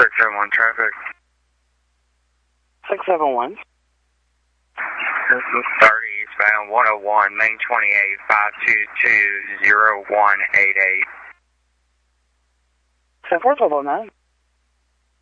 671 traffic. 671. This is 30 eastbound 101, main 28, 522-0188. 10-4, 1209.